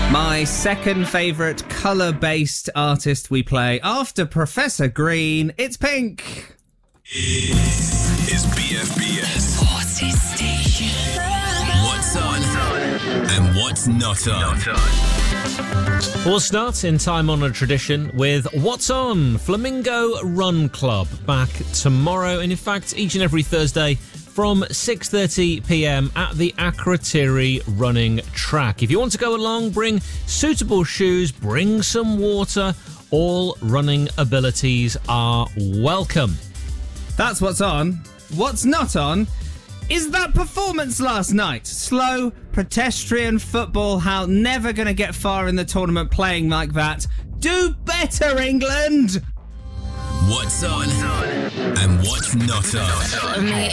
My second favourite colour-based artist we play after Professor Green, it's Pink. Is BFBS. Party Station. What's on and what's not on. We'll start in time-honoured tradition with What's On? Flamingo Run Club back tomorrow, and in fact each and every Thursday from 6:30pm at the Akrotiri running track. If you want to go along, bring suitable shoes, bring some water. All running abilities are welcome. That's what's on. What's not on is that performance last night. Slow, pedestrian football, how never going to get far in the tournament playing like that. Do better, England! What's on and what's not on.